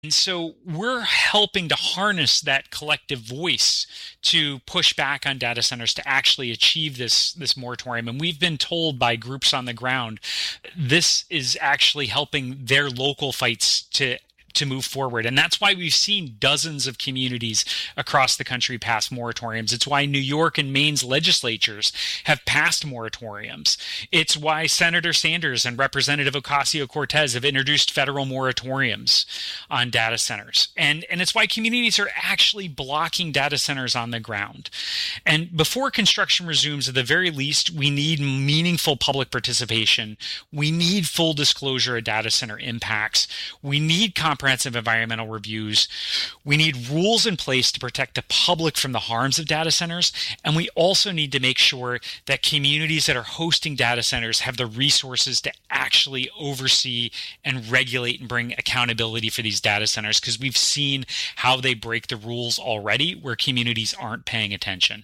And so we're helping to harness that collective voice to push back on data centers to actually achieve this moratorium. And we've been told by groups on the ground this is actually helping their local fights to move forward. And that's why we've seen dozens of communities across the country pass moratoriums. It's why New York and Maine's legislatures have passed moratoriums. It's why Senator Sanders and Representative Ocasio-Cortez have introduced federal moratoriums on data centers. And it's why communities are actually blocking data centers on the ground. And before construction resumes, at the very least, we need meaningful public participation. We need full disclosure of data center impacts. We need comprehensive environmental reviews. We need rules in place to protect the public from the harms of data centers. And we also need to make sure that communities that are hosting data centers have the resources to actually oversee and regulate and bring accountability for these data centers, because we've seen how they break the rules already where communities aren't paying attention.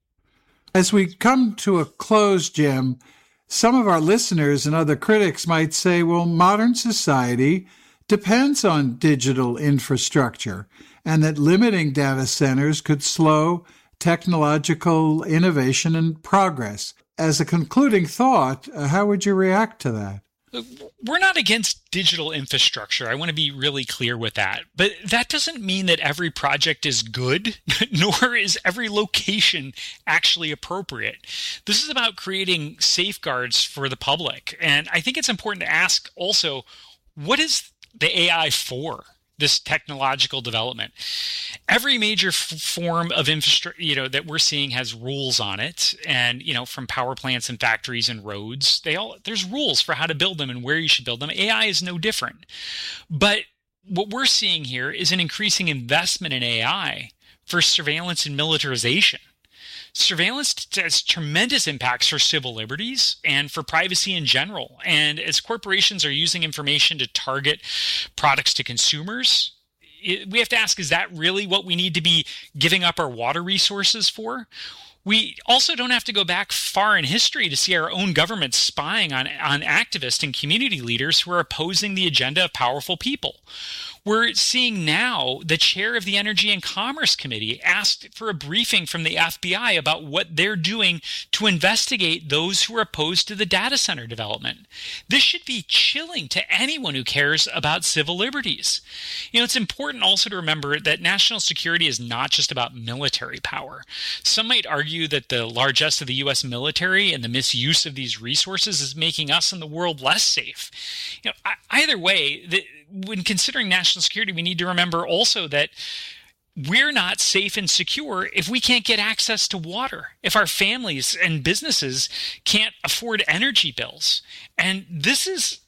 As we come to a close, Jim, some of our listeners and other critics might say, well, modern society depends on digital infrastructure, and that limiting data centers could slow technological innovation and progress. As a concluding thought, how would you react to that? We're not against digital infrastructure. I want to be really clear with that. But that doesn't mean that every project is good, nor is every location actually appropriate. This is about creating safeguards for the public. And I think it's important to ask also, what is the AI for? This technological development. Every major form of infrastructure, that we're seeing has rules on it, and from power plants and factories and roads, there's rules for how to build them and where you should build them. AI is no different. But what we're seeing here is an increasing investment in AI for surveillance and militarization. Surveillance has tremendous impacts for civil liberties and for privacy in general. And as corporations are using information to target products to consumers, we have to ask, is that really what we need to be giving up our water resources for? We also don't have to go back far in history to see our own government spying on activists and community leaders who are opposing the agenda of powerful people. We're seeing now the chair of the Energy and Commerce Committee asked for a briefing from the FBI about what they're doing to investigate those who are opposed to the data center development. This should be chilling to anyone who cares about civil liberties. It's important also to remember that national security is not just about military power. Some might argue that the largesse of the U.S. military and the misuse of these resources is making us and the world less safe. Either way, when considering national security, we need to remember also that we're not safe and secure if we can't get access to water, if our families and businesses can't afford energy bills. And this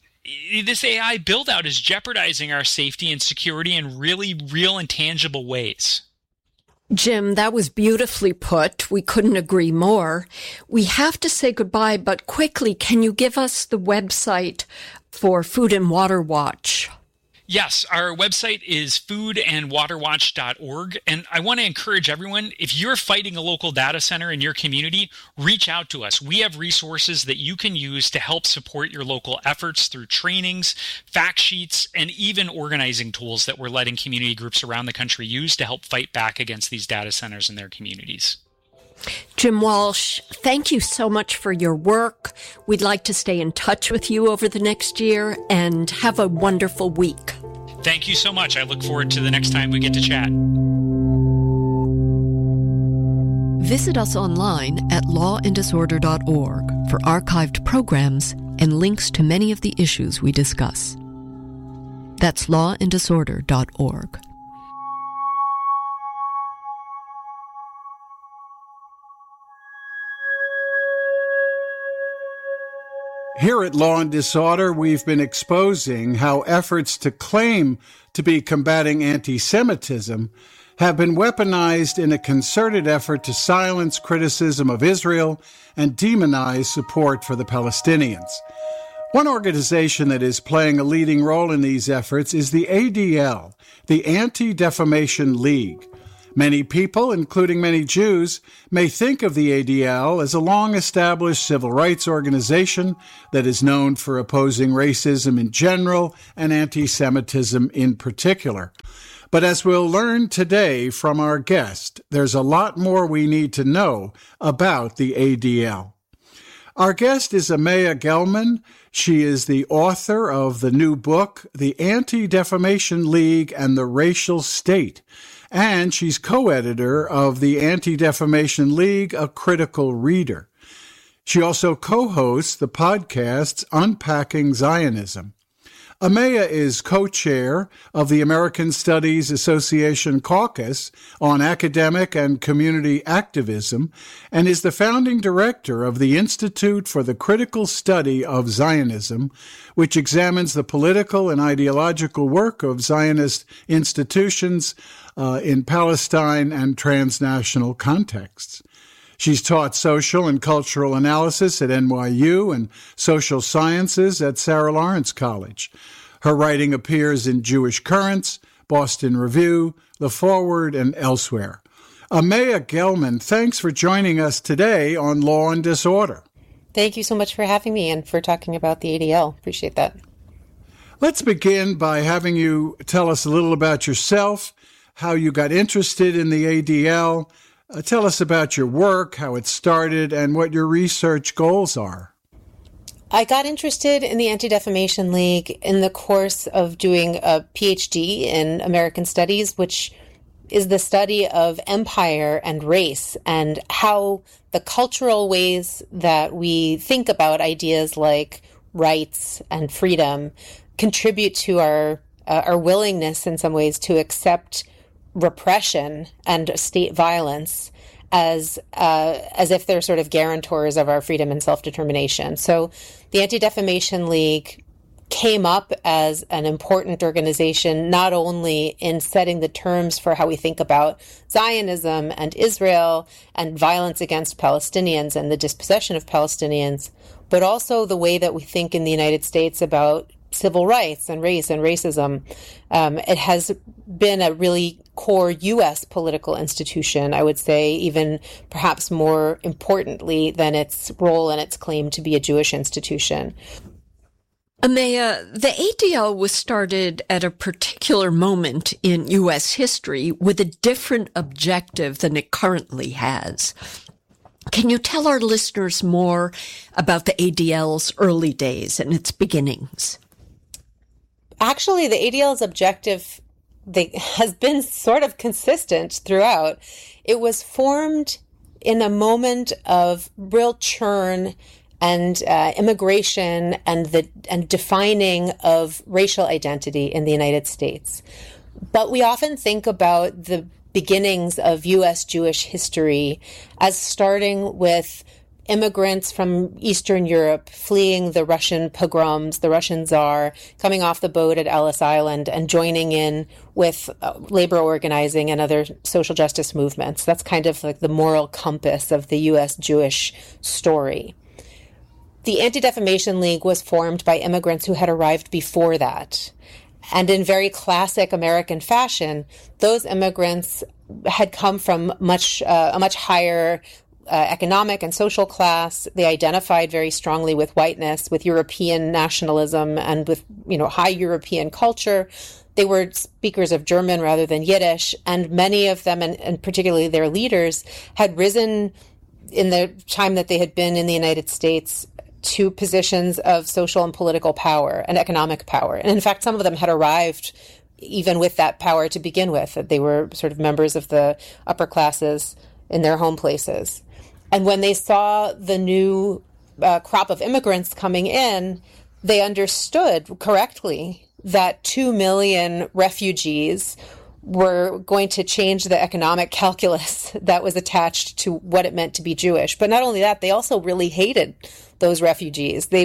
AI build-out is jeopardizing our safety and security in really real and tangible ways. Jim, that was beautifully put. We couldn't agree more. We have to say goodbye, but quickly, can you give us the website for Food and Water Watch? Yes, our website is foodandwaterwatch.org. And I want to encourage everyone, if you're fighting a local data center in your community, reach out to us. We have resources that you can use to help support your local efforts through trainings, fact sheets, and even organizing tools that we're letting community groups around the country use to help fight back against these data centers in their communities. Jim Walsh, thank you so much for your work. We'd like to stay in touch with you over the next year, and have a wonderful week. Thank you so much. I look forward to the next time we get to chat. Visit us online at lawanddisorder.org for archived programs and links to many of the issues we discuss. That's lawanddisorder.org. Here at Law and Disorder, we've been exposing how efforts to claim to be combating anti-Semitism have been weaponized in a concerted effort to silence criticism of Israel and demonize support for the Palestinians. One organization that is playing a leading role in these efforts is the ADL, the Anti-Defamation League. Many people, including many Jews, may think of the ADL as a long-established civil rights organization that is known for opposing racism in general and anti-Semitism in particular. But as we'll learn today from our guest, there's a lot more we need to know about the ADL. Our guest is Amaya Gelman. She is the author of the new book, The Anti-Defamation League and the Racial State, and she's co-editor of the Anti-Defamation League, A Critical Reader. She also co-hosts the podcasts Unpacking Zionism. Amaya is co-chair of the American Studies Association Caucus on Academic and Community Activism and is the founding director of the Institute for the Critical Study of Zionism, which examines the political and ideological work of Zionist institutions in Palestine and transnational contexts. She's taught social and cultural analysis at NYU and social sciences at Sarah Lawrence College. Her writing appears in Jewish Currents, Boston Review, The Forward, and elsewhere. Amaya Gelman, thanks for joining us today on Law and Disorder. Thank you so much for having me and for talking about the ADL. Appreciate that. Let's begin by having you tell us a little about yourself, how you got interested in the ADL. Tell us about your work, how it started, and what your research goals are. I got interested in the Anti-Defamation League in the course of doing a PhD in American Studies, which is the study of empire and race and how the cultural ways that we think about ideas like rights and freedom contribute to our willingness in some ways to accept repression and state violence as if they're sort of guarantors of our freedom and self-determination. So the Anti-Defamation League came up as an important organization, not only in setting the terms for how we think about Zionism and Israel and violence against Palestinians and the dispossession of Palestinians, but also the way that we think in the United States about civil rights and race and racism. It has been a really core U.S. political institution, I would say, even perhaps more importantly than its role and its claim to be a Jewish institution. Amaya, the ADL was started at a particular moment in U.S. history with a different objective than it currently has. Can you tell our listeners more about the ADL's early days and its beginnings? Actually, the ADL's objective has been sort of consistent throughout. It was formed in a moment of real churn and immigration and defining of racial identity in the United States. But we often think about the beginnings of U.S. Jewish history as starting with immigrants from Eastern Europe fleeing the Russian pogroms, the Russian Tsar, coming off the boat at Ellis Island and joining in with labor organizing and other social justice movements. That's kind of like the moral compass of the U.S. Jewish story. The Anti-Defamation League was formed by immigrants who had arrived before that. And in very classic American fashion, those immigrants had come from a much higher economic and social class. They identified very strongly with whiteness, with European nationalism, and with, high European culture. They were speakers of German rather than Yiddish, and many of them, and particularly their leaders, had risen in the time that they had been in the United States to positions of social and political power and economic power. And in fact, some of them had arrived even with that power to begin with, that they were sort of members of the upper classes in their home places. And when they saw the new crop of immigrants coming in, they understood correctly that 2 million refugees were going to change the economic calculus that was attached to what it meant to be Jewish. But not only that, they also really hated those refugees. They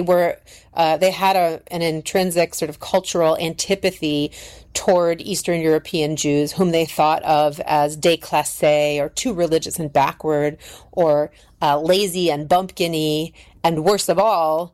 had an intrinsic sort of cultural antipathy toward Eastern European Jews, whom they thought of as déclassés, or too religious and backward, or lazy and bumpkin-y, and worst of all,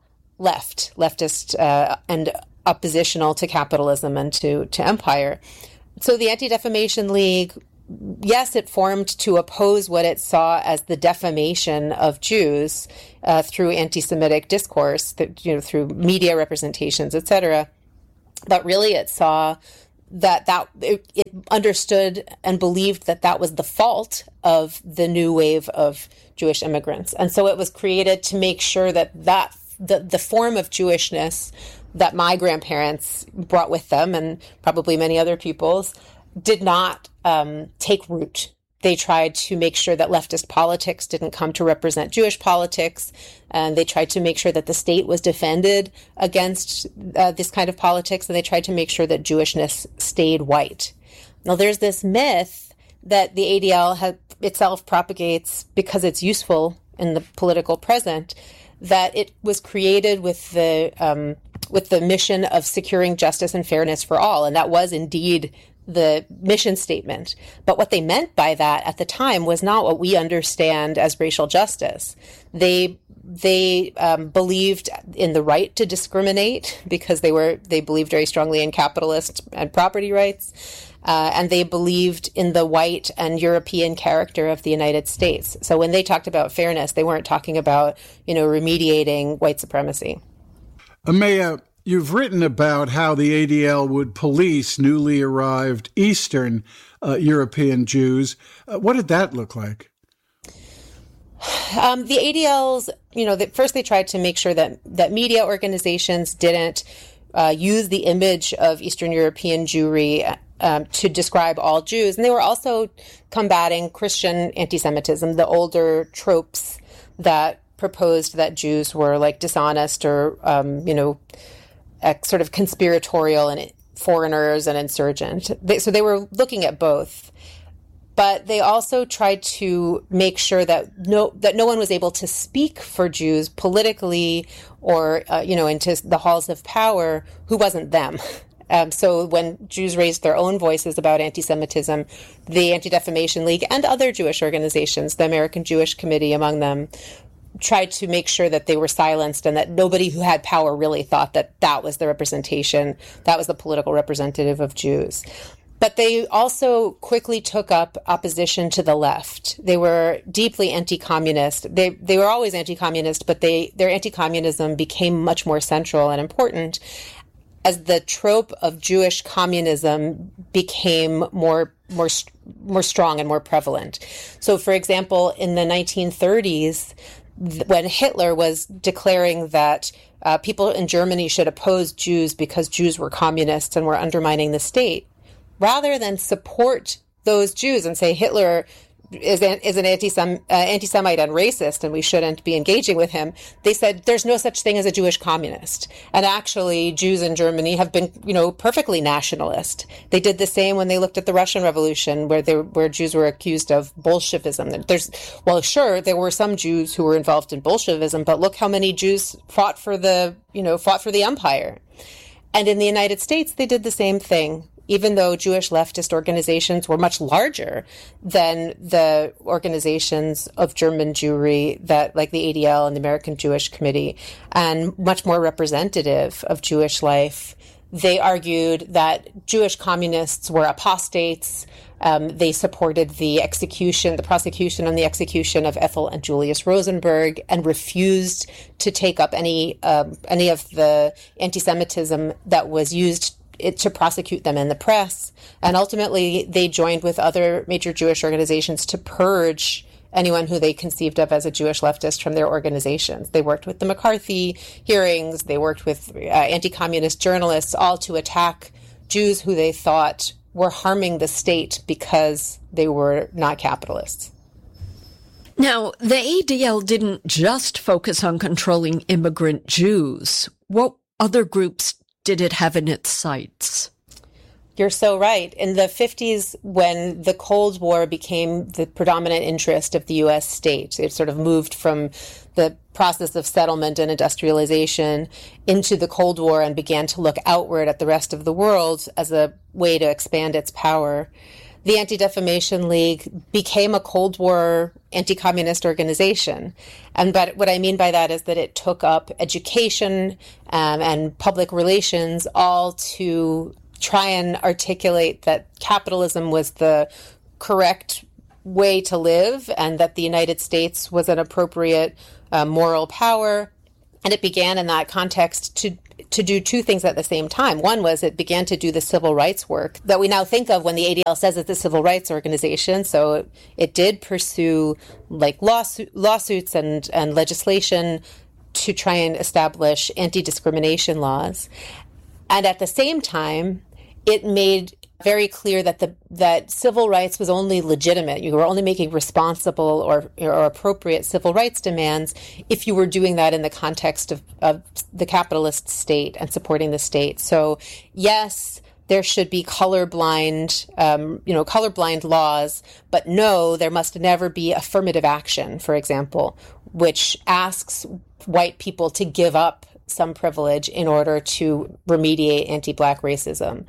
leftist and oppositional to capitalism and to empire. So the Anti-Defamation League yes, it formed to oppose what it saw as the defamation of Jews through anti-Semitic discourse, through media representations, etc. But really, it saw that it understood and believed that that was the fault of the new wave of Jewish immigrants, and so it was created to make sure that the form of Jewishness that my grandparents brought with them, and probably many other people's, did not take root. They tried to make sure that leftist politics didn't come to represent Jewish politics, and they tried to make sure that the state was defended against this kind of politics, and they tried to make sure that Jewishness stayed white. Now, there's this myth that the ADL itself propagates because it's useful in the political present, that it was created with the mission of securing justice and fairness for all, and that was indeed the mission statement. But what they meant by that at the time was not what we understand as racial justice. They believed in the right to discriminate because they believed very strongly in capitalist and property rights. And they believed in the white and European character of the United States. So when they talked about fairness, they weren't talking about, remediating white supremacy. Ameya, you've written about how the ADL would police newly arrived Eastern European Jews. What did that look like? The ADLs, first they tried to make sure that media organizations didn't use the image of Eastern European Jewry to describe all Jews. And they were also combating Christian anti-Semitism, the older tropes that proposed that Jews were like dishonest or, sort of conspiratorial and foreigners and insurgent. So they were looking at both. But they also tried to make sure that no one was able to speak for Jews politically or, into the halls of power who wasn't them. So when Jews raised their own voices about anti-Semitism, the Anti-Defamation League and other Jewish organizations, the American Jewish Committee among them, tried to make sure that they were silenced and that nobody who had power really thought that that was the representation, that was the political representative of Jews. But they also quickly took up opposition to the left. They were deeply anti-communist. They were always anti-communist, but their anti-communism became much more central and important as the trope of Jewish communism became more strong and more prevalent. So, for example, in the 1930s, when Hitler was declaring that people in Germany should oppose Jews because Jews were communists and were undermining the state, rather than support those Jews and say Hitler is an anti-Semite and racist and we shouldn't be engaging with him, they said there's no such thing as a Jewish communist. And actually, Jews in Germany have been, perfectly nationalist. They did the same when they looked at the Russian Revolution, where Jews were accused of Bolshevism. Sure, there were some Jews who were involved in Bolshevism, but look how many Jews fought for the empire. And in the United States, they did the same thing. Even though Jewish leftist organizations were much larger than the organizations of German Jewry like the ADL and the American Jewish Committee, and much more representative of Jewish life, they argued that Jewish communists were apostates. They supported the prosecution and the execution of Ethel and Julius Rosenberg, and refused to take up any of the anti-Semitism that was used to prosecute them in the press. And ultimately, they joined with other major Jewish organizations to purge anyone who they conceived of as a Jewish leftist from their organizations. They worked with the McCarthy hearings. They worked with anti-communist journalists, all to attack Jews who they thought were harming the state because they were not capitalists. Now, the ADL didn't just focus on controlling immigrant Jews. What other groups did it have in its sights? You're so right. In the 50s, when the Cold War became the predominant interest of the U.S. state, it sort of moved from the process of settlement and industrialization into the Cold War and began to look outward at the rest of the world as a way to expand its power. The Anti-Defamation League became a Cold War anti-communist organization. But what I mean by that is that it took up education and public relations, all to try and articulate that capitalism was the correct way to live and that the United States was an appropriate moral power. And it began in that context to do two things at the same time. One was it began to do the civil rights work that we now think of when the ADL says it's a civil rights organization. So it did pursue like lawsuits and legislation to try and establish anti-discrimination laws. And at the same time, it made very clear that civil rights was only legitimate. You were only making responsible or appropriate civil rights demands if you were doing that in the context of the capitalist state and supporting the state. So yes, there should be colorblind laws, but no, there must never be affirmative action, for example, which asks white people to give up some privilege in order to remediate anti-Black racism.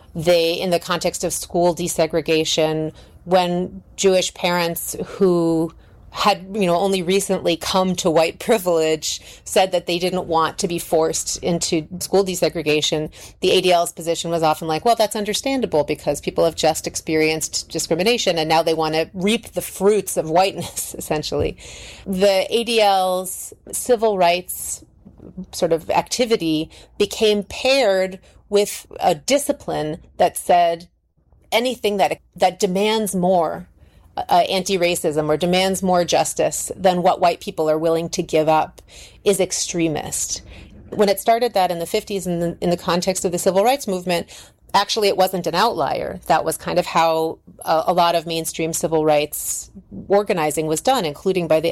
In the context of school desegregation, when Jewish parents who had, only recently come to white privilege said that they didn't want to be forced into school desegregation, the ADL's position was often like, well, that's understandable because people have just experienced discrimination and now they want to reap the fruits of whiteness, essentially. The ADL's civil rights sort of activity became paired with a discipline that said anything that demands more anti-racism or demands more justice than what white people are willing to give up is extremist. When it started that in the 50s in the context of the civil rights movement, actually it wasn't an outlier. That was kind of how a lot of mainstream civil rights organizing was done, including by the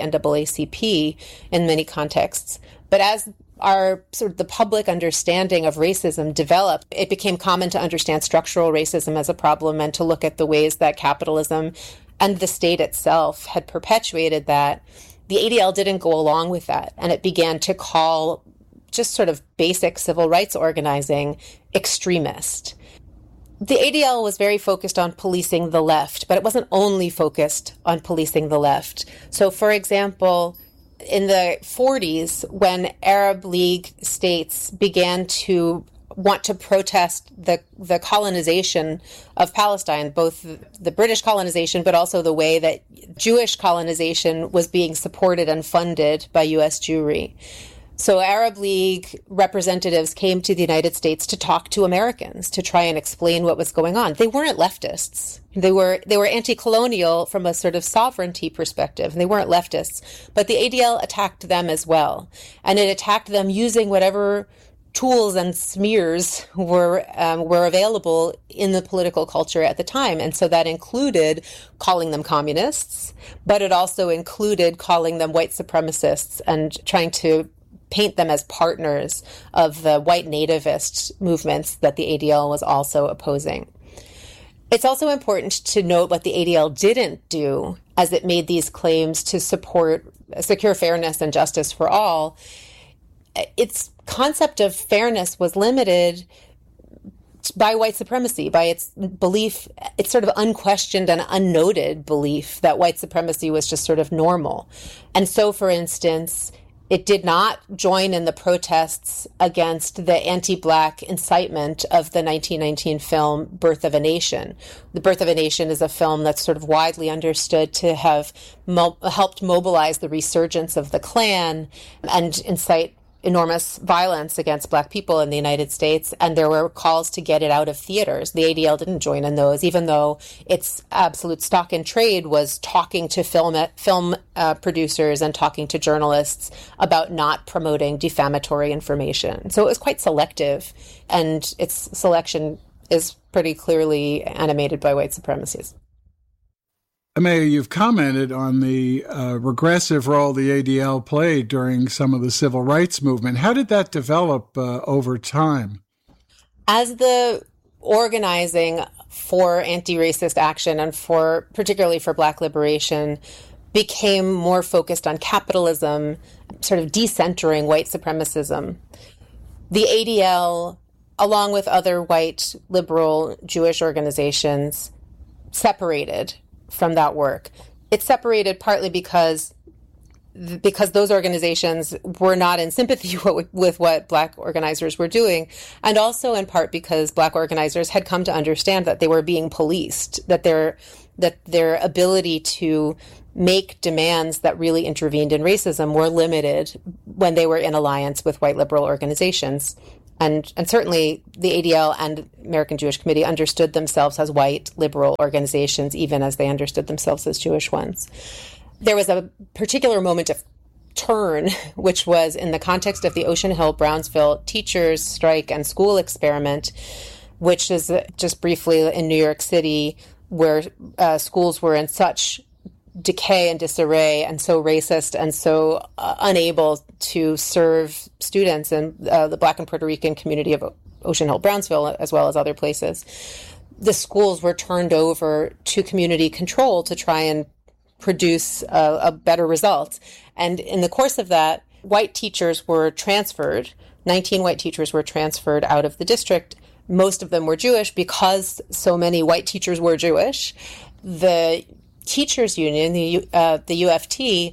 NAACP in many contexts. But as our sort of the public understanding of racism developed, it became common to understand structural racism as a problem and to look at the ways that capitalism and the state itself had perpetuated that. The ADL didn't go along with that, and it began to call just sort of basic civil rights organizing extremist. The ADL was very focused on policing the left, but it wasn't only focused on policing the left. So, for example, in the 40s, when Arab League states began to want to protest the colonization of Palestine, both the British colonization, but also the way that Jewish colonization was being supported and funded by U.S. Jewry. So Arab League representatives came to the United States to talk to Americans, to try and explain what was going on. They weren't leftists. They were anti-colonial from a sort of sovereignty perspective, and they weren't leftists. But the ADL attacked them as well. And it attacked them using whatever tools and smears were available in the political culture at the time. And so that included calling them communists, but it also included calling them white supremacists and trying to paint them as partners of the white nativist movements that the ADL was also opposing. It's also important to note what the ADL didn't do as it made these claims to secure fairness and justice for all. Its concept of fairness was limited by white supremacy, by its belief, its sort of unquestioned and unnoted belief that white supremacy was just sort of normal. And so, for instance, it did not join in the protests against the anti-Black incitement of the 1919 film Birth of a Nation. The Birth of a Nation is a film that's sort of widely understood to have helped mobilize the resurgence of the Klan and incite enormous violence against Black people in the United States, and there were calls to get it out of theaters. The ADL didn't join in those, even though its absolute stock in trade was talking to film producers and talking to journalists about not promoting defamatory information. So it was quite selective, and its selection is pretty clearly animated by white supremacists. Amaya, you've commented on the regressive role the ADL played during some of the civil rights movement. How did that develop over time? As the organizing for anti-racist action and particularly for Black liberation became more focused on capitalism, sort of decentering white supremacism, the ADL, along with other white liberal Jewish organizations, separated from that work. It separated partly because because those organizations were not in sympathy with what Black organizers were doing, and also in part because Black organizers had come to understand that they were being policed, that their ability to make demands that really intervened in racism were limited when they were in alliance with white liberal organizations. And certainly the ADL and American Jewish Committee understood themselves as white liberal organizations, even as they understood themselves as Jewish ones. There was a particular moment of turn, which was in the context of the Ocean Hill-Brownsville teachers' strike and school experiment, which is just briefly in New York City, where schools were in such decay and disarray and so racist and so unable to serve students in the Black and Puerto Rican community of Ocean Hill-Brownsville, as well as other places. The schools were turned over to community control to try and produce a better result. And in the course of that, white teachers were transferred. 19 white teachers were transferred out of the district. Most of them were Jewish because so many white teachers were Jewish. The teachers union, the UFT,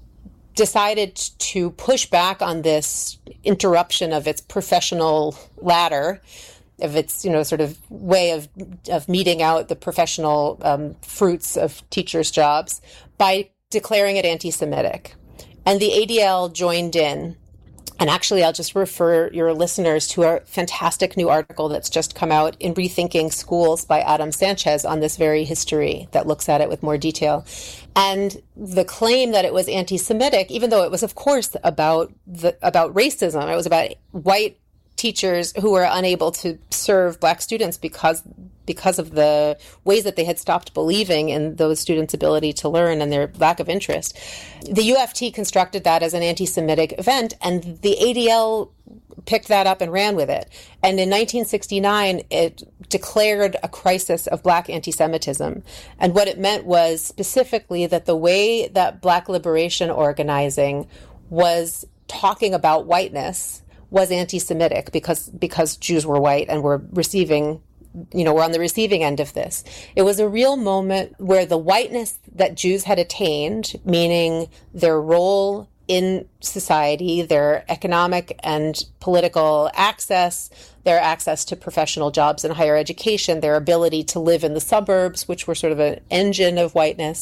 decided to push back on this interruption of its professional ladder, of its, sort of way of meting out the professional fruits of teachers' jobs by declaring it anti-Semitic. And the ADL joined in. And actually, I'll just refer your listeners to a fantastic new article that's just come out in Rethinking Schools by Adam Sanchez on this very history that looks at it with more detail. And the claim that it was anti-Semitic, even though it was, of course, about racism, it was about white teachers who were unable to serve Black students because of the ways that they had stopped believing in those students' ability to learn and their lack of interest. The UFT constructed that as an anti-Semitic event, and the ADL picked that up and ran with it. And in 1969, it declared a crisis of Black anti-Semitism. And what it meant was specifically that the way that Black liberation organizing was talking about whiteness was anti-Semitic because Jews were white and were receiving, were on the receiving end of this. It was a real moment where the whiteness that Jews had attained, meaning their role in society, their economic and political access, their access to professional jobs and higher education, their ability to live in the suburbs, which were sort of an engine of whiteness,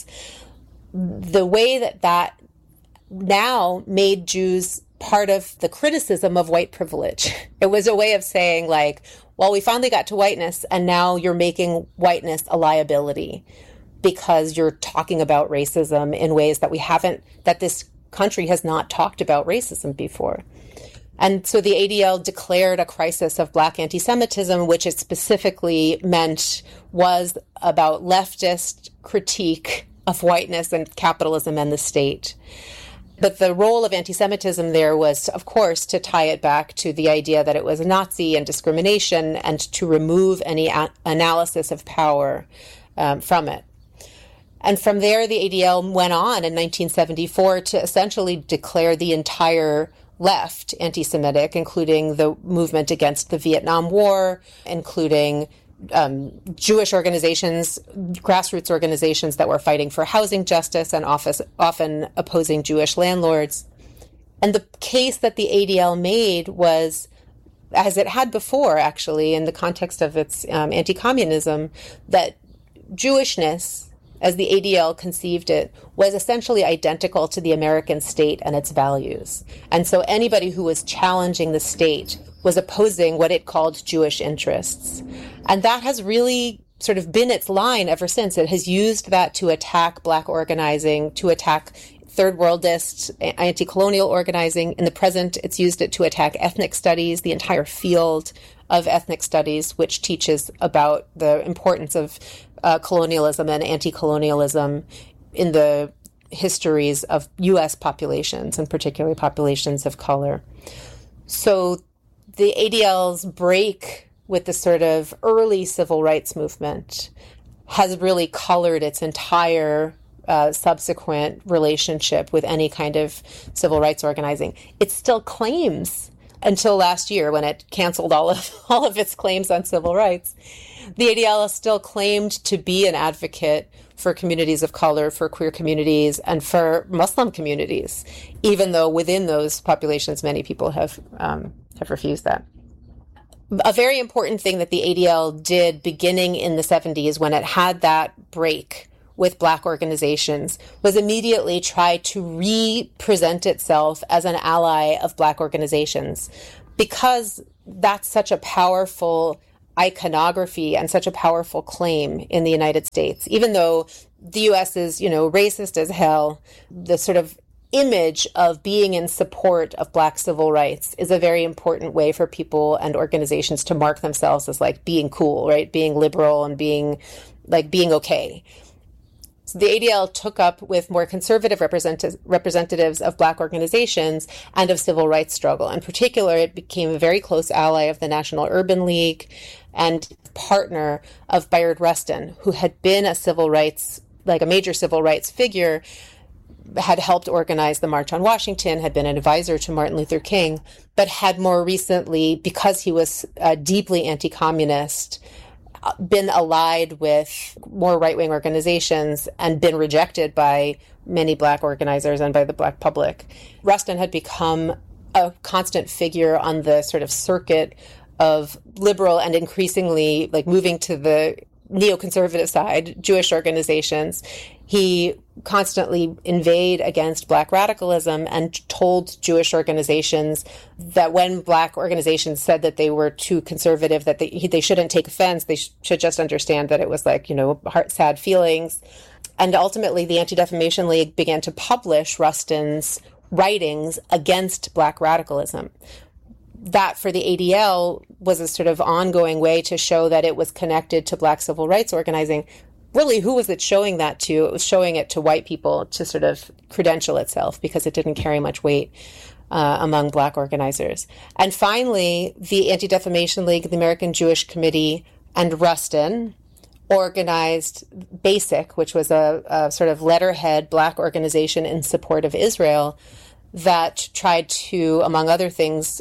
the way that now made Jews part of the criticism of white privilege. It was a way of saying, well, we finally got to whiteness, and now you're making whiteness a liability because you're talking about racism in ways that this country has not talked about racism before. And so the ADL declared a crisis of Black anti-Semitism, which it specifically meant was about leftist critique of whiteness and capitalism and the state. But the role of anti-Semitism there was, of course, to tie it back to the idea that it was Nazi and discrimination and to remove any analysis of power from it. And from there, the ADL went on in 1974 to essentially declare the entire left anti-Semitic, including the movement against the Vietnam War, including Jewish organizations, grassroots organizations that were fighting for housing justice and often opposing Jewish landlords. And the case that the ADL made was, as it had before, actually, in the context of its anti-communism, that Jewishness, as the ADL conceived it, was essentially identical to the American state and its values. And so anybody who was challenging the state was opposing what it called Jewish interests. And that has really sort of been its line ever since. It has used that to attack Black organizing, to attack third worldist, anti-colonial organizing. In the present, it's used it to attack ethnic studies, the entire field of ethnic studies, which teaches about the importance of colonialism and anti-colonialism in the histories of U.S. populations, and particularly populations of color. So the ADL's break with the sort of early civil rights movement has really colored its entire subsequent relationship with any kind of civil rights organizing. It still claims, until last year when it canceled all of its claims on civil rights, The ADL still claimed to be an advocate for communities of color, for queer communities, and for Muslim communities, even though within those populations, many people have refused that. A very important thing that the ADL did beginning in the 70s, when it had that break with Black organizations, was immediately try to represent itself as an ally of Black organizations, because that's such a powerful iconography and such a powerful claim in the United States. Even though the U.S. is, racist as hell, the sort of image of being in support of Black civil rights is a very important way for people and organizations to mark themselves as like being cool, right? Being liberal and being okay. So the ADL took up with more conservative representatives of Black organizations and of civil rights struggle. In particular, it became a very close ally of the National Urban League and partner of Bayard Rustin, who had been a major civil rights figure, had helped organize the March on Washington, had been an advisor to Martin Luther King, but had more recently, because he was deeply anti-communist, been allied with more right-wing organizations and been rejected by many Black organizers and by the Black public. Rustin had become a constant figure on the sort of circuit of liberal and increasingly moving to the neoconservative side, Jewish organizations. He constantly inveighed against Black radicalism and told Jewish organizations that when Black organizations said that they were too conservative, that they shouldn't take offense, they should just understand that it was sad feelings. And ultimately, the Anti-Defamation League began to publish Rustin's writings against Black radicalism. That, for the ADL, was a sort of ongoing way to show that it was connected to Black civil rights organizing. Really, who was it showing that to? It was showing it to white people to sort of credential itself, because it didn't carry much weight among Black organizers. And finally, the Anti-Defamation League, the American Jewish Committee, and Rustin organized BASIC, which was a sort of letterhead Black organization in support of Israel that tried to, among other things,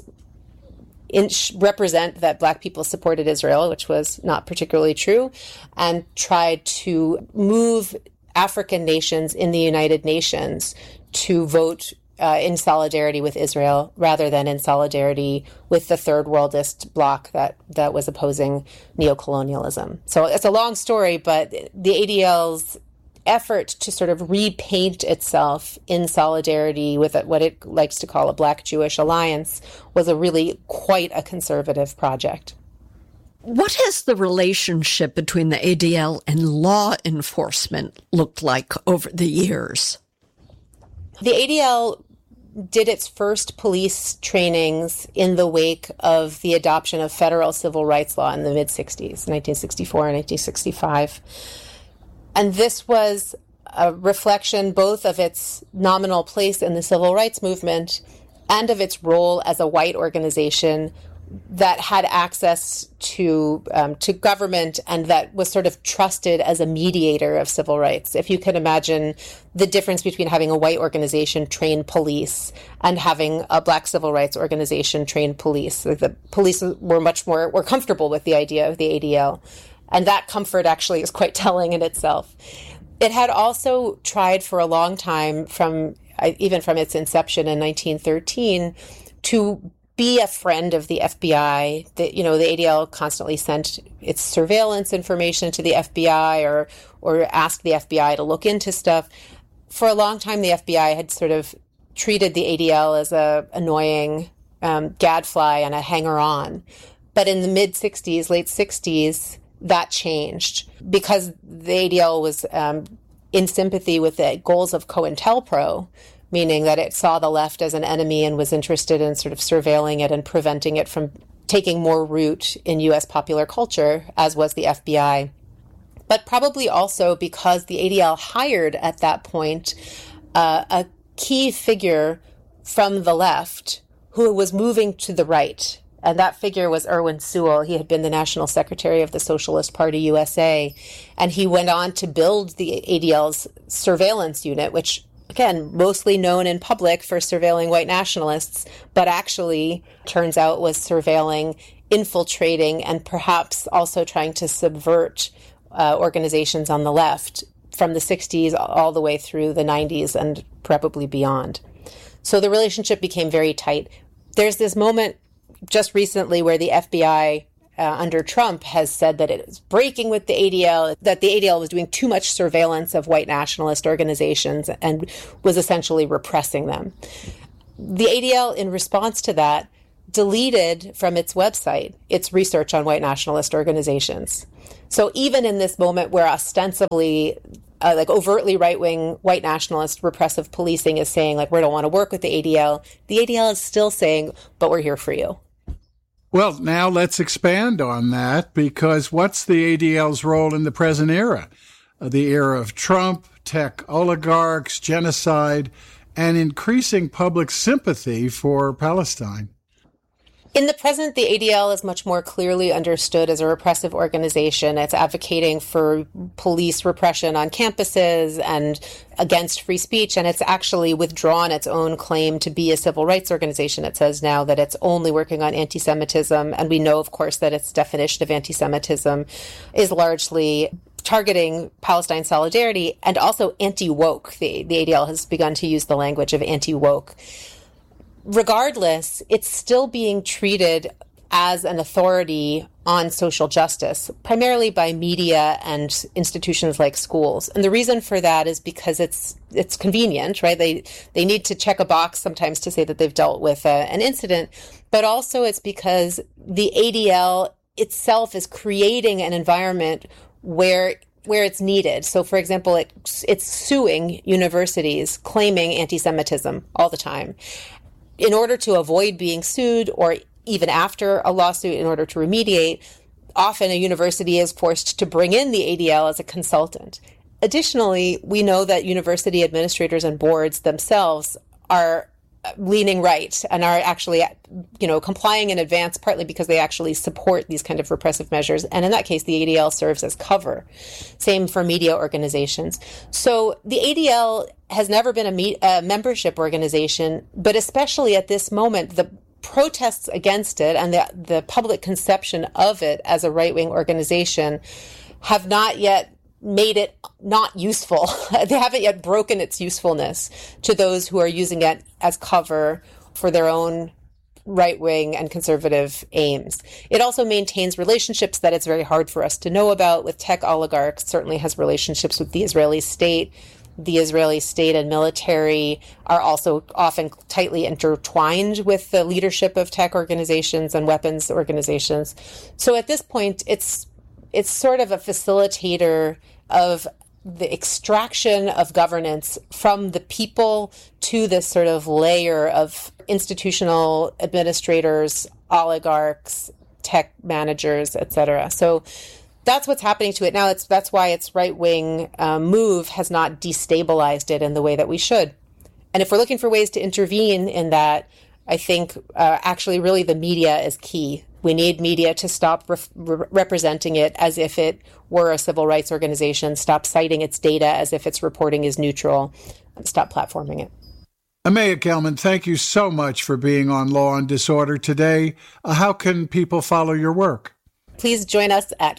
represent that Black people supported Israel, which was not particularly true, and tried to move African nations in the United Nations to vote in solidarity with Israel rather than in solidarity with the third worldist bloc that was opposing neocolonialism. So it's a long story, but the ADL's effort to sort of repaint itself in solidarity with what it likes to call a Black-Jewish alliance was quite a conservative project. What has the relationship between the ADL and law enforcement looked like over the years? The ADL did its first police trainings in the wake of the adoption of federal civil rights law in the mid-60s, 1964 and 1965. And this was a reflection both of its nominal place in the civil rights movement and of its role as a white organization that had access to government and that was sort of trusted as a mediator of civil rights. If you can imagine the difference between having a white organization train police and having a Black civil rights organization train police. The police were comfortable with the idea of the ADL. And that comfort actually is quite telling in itself. It had also tried for a long time, even from its inception in 1913, to be a friend of the FBI. The ADL constantly sent its surveillance information to the FBI or asked the FBI to look into stuff. For a long time, the FBI had sort of treated the ADL as a annoying gadfly and a hanger-on. But in the mid-'60s, late 60s, that changed because the ADL was in sympathy with the goals of COINTELPRO, meaning that it saw the left as an enemy and was interested in sort of surveilling it and preventing it from taking more root in U.S. popular culture, as was the FBI. But probably also because the ADL hired at that point a key figure from the left who was moving to the right. And that figure was Irwin Sewell. He had been the National Secretary of the Socialist Party USA. And he went on to build the ADL's surveillance unit, which, again, mostly known in public for surveilling white nationalists, but actually turns out was surveilling infiltrating and perhaps also trying to subvert organizations on the left from the 60s all the way through the 90s and probably beyond. So the relationship became very tight. There's this moment just recently where the FBI under Trump has said that it is breaking with the ADL, that the ADL was doing too much surveillance of white nationalist organizations and was essentially repressing them. The ADL, in response to that, deleted from its website its research on white nationalist organizations. So even in this moment where ostensibly overtly right-wing white nationalist repressive policing is saying, we don't want to work with the ADL is still saying, but we're here for you. Well, now let's expand on that, because what's the ADL's role in the present era? The era of Trump, tech oligarchs, genocide, and increasing public sympathy for Palestine. In the present, the ADL is much more clearly understood as a repressive organization. It's advocating for police repression on campuses and against free speech, and it's actually withdrawn its own claim to be a civil rights organization. It says now that it's only working on anti-Semitism, and we know, of course, that its definition of anti-Semitism is largely targeting Palestine solidarity and also anti-woke. The ADL has begun to use the language of anti-woke. Regardless, it's still being treated as an authority on social justice, primarily by media and institutions like schools. And the reason for that is because it's convenient, right? They need to check a box sometimes to say that they've dealt with an incident, but also it's because the ADL itself is creating an environment where it's needed. So, for example, it's suing universities claiming anti-Semitism all the time. In order to avoid being sued, or even after a lawsuit, in order to remediate, often a university is forced to bring in the ADL as a consultant. Additionally, we know that university administrators and boards themselves are leaning right and are actually, complying in advance, partly because they actually support these kind of repressive measures. And in that case, the ADL serves as cover. Same for media organizations. So the ADL has never been a membership organization, but especially at this moment, the protests against it and the public conception of it as a right-wing organization have not yet made it not useful. They haven't yet broken its usefulness to those who are using it as cover for their own right-wing and conservative aims. It also maintains relationships that it's very hard for us to know about with tech oligarchs, certainly has relationships with the Israeli state. The Israeli state and military are also often tightly intertwined with the leadership of tech organizations and weapons organizations. So at this point, it's sort of a facilitator of the extraction of governance from the people to this sort of layer of institutional administrators, oligarchs, tech managers, etc. So that's what's happening to it now. That's why its right-wing move has not destabilized it in the way that we should. And if we're looking for ways to intervene in that, I think actually really the media is key. We need media to stop representing it as if it were a civil rights organization, stop citing its data as if its reporting is neutral, and stop platforming it. Amaya Gelman, thank you so much for being on Law and Disorder today. How can people follow your work? Please join us at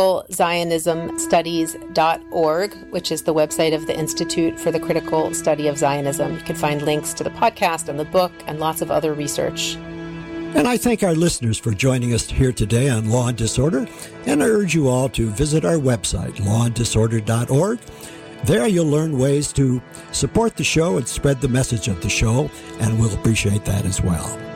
criticalzionismstudies.org, which is the website of the Institute for the Critical Study of Zionism. You can find links to the podcast and the book and lots of other research. And I thank our listeners for joining us here today on Law and Disorder, and I urge you all to visit our website, lawanddisorder.org. There you'll learn ways to support the show and spread the message of the show, and we'll appreciate that as well.